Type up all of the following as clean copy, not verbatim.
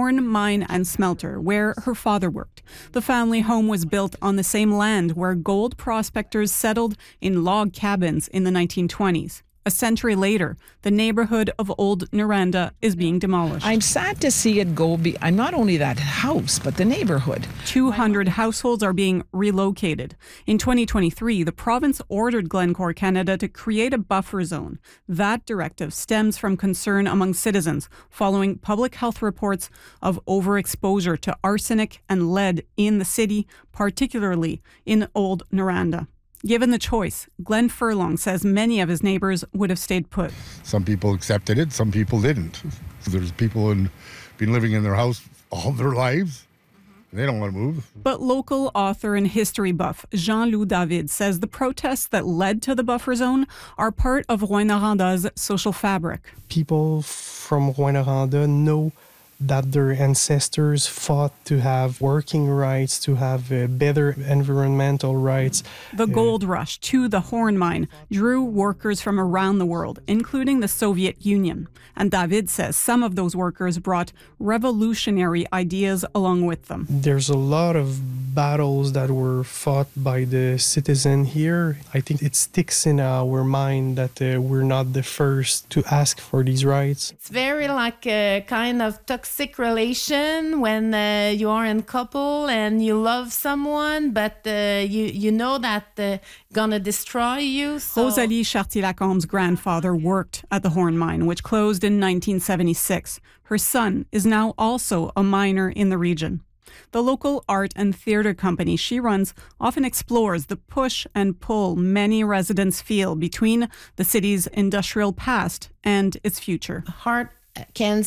Horn Mine and Smelter, where her father worked. The family home was built on the same land where gold prospectors settled in log cabins in the 1920s. A century later, the neighborhood of Old Noranda is being demolished. I'm sad to see it go. I'm not only that house, but the neighborhood. 200 households are being relocated. In 2023, the province ordered Glencore Canada to create a buffer zone. That directive stems from concern among citizens following public health reports of overexposure to arsenic and lead in the city, particularly in Old Noranda. Given the choice, Glenn Furlong says many of his neighbours would have stayed put. Some people accepted it, some people didn't. There's people who've been living in their house all their lives. They don't want to move. But local author and history buff Jean-Loup David says the protests that led to the buffer zone are part of Rouyn-Noranda's social fabric. People from Rouyn-Noranda know that their ancestors fought to have working rights, to have better environmental rights. The gold rush to the Horn Mine drew workers from around the world, including the Soviet Union. And David says some of those workers brought revolutionary ideas along with them. There's a lot of battles that were fought by the citizen here. I think it sticks in our mind that we're not the first to ask for these rights. It's very like a kind of toxic relation when you are in couple and you love someone, but you know that gonna destroy you. So. Rosalie Chartier-Lacombe's grandfather worked at the Horn Mine, which closed in 1976. Her son is now also a miner in the region. The local art and theatre company she runs often explores the push and pull many residents feel between the city's industrial past and its future. Heart can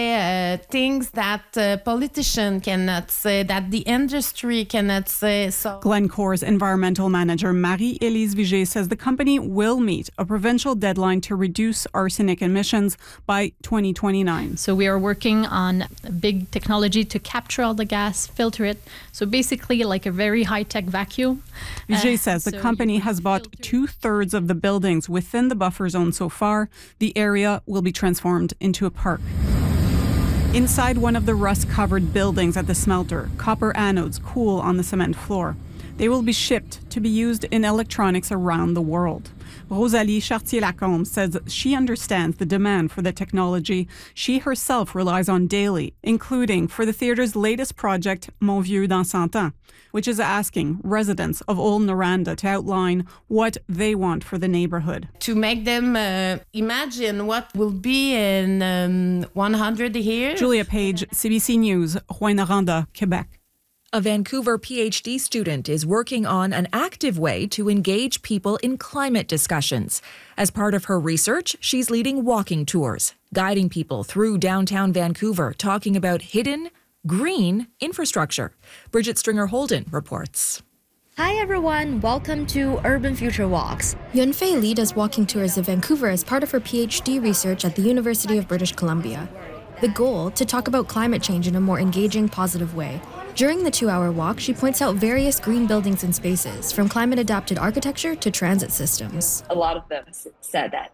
say things that politicians cannot say, that the industry cannot say. So Glencore's environmental manager Marie-Élise Vigée says the company will meet a provincial deadline to reduce arsenic emissions by 2029. So we are working on big technology to capture all the gas, filter it. So basically like a very high-tech vacuum. Vigée says the company has bought 2/3 of the buildings within the buffer zone so far. The area will be transformed into a park. Inside one of the rust-covered buildings at the smelter, copper anodes cool on the cement floor. They will be shipped to be used in electronics around the world. Rosalie Chartier-Lacombe says she understands the demand for the technology she herself relies on daily, including for the theatre's latest project, Mon Vieux dans 100 ans, which is asking residents of Old Noranda to outline what they want for the neighborhood. To make them imagine what will be in 100 years. Julia Page, CBC News, Rouyn-Noranda, Quebec. A Vancouver PhD student is working on an active way to engage people in climate discussions. As part of her research, she's leading walking tours, guiding people through downtown Vancouver, talking about hidden, green infrastructure. Bridget Stringer-Holden reports. Hi everyone, welcome to Urban Future Walks. Yunfei Li does walking tours of Vancouver as part of her PhD research at the University of British Columbia. The goal, to talk about climate change in a more engaging, positive way. During the 2-hour walk, she points out various green buildings and spaces, from climate-adapted architecture to transit systems. A lot of them said that,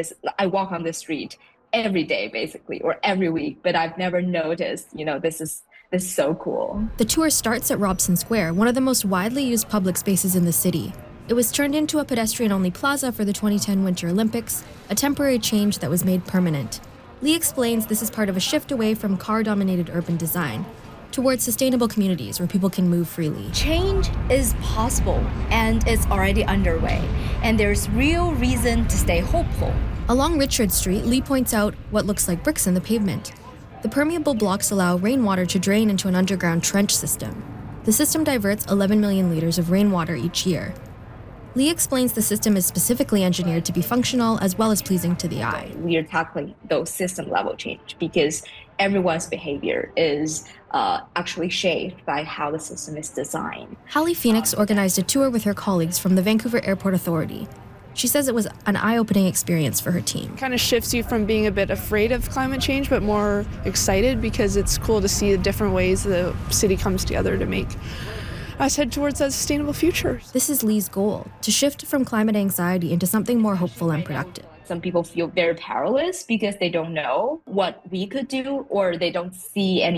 I walk on this street every day, basically, or every week, but I've never noticed, this is so cool. The tour starts at Robson Square, one of the most widely used public spaces in the city. It was turned into a pedestrian-only plaza for the 2010 Winter Olympics, a temporary change that was made permanent. Lee explains this is part of a shift away from car-dominated urban design towards sustainable communities where people can move freely. Change is possible, and it's already underway, and there's real reason to stay hopeful. Along Richard Street, Lee points out what looks like bricks in the pavement. The permeable blocks allow rainwater to drain into an underground trench system. The system diverts 11 million liters of rainwater each year. Lee explains the system is specifically engineered to be functional as well as pleasing to the eye. We are tackling those system level change because everyone's behavior is actually shaped by how the system is designed. Hallie Phoenix organized a tour with her colleagues from the Vancouver Airport Authority. She says it was an eye-opening experience for her team. It kind of shifts you from being a bit afraid of climate change, but more excited because it's cool to see the different ways the city comes together to make us head towards a sustainable future. This is Lee's goal, to shift from climate anxiety into something more hopeful and productive. Some people feel very powerless because they don't know what we could do or they don't see any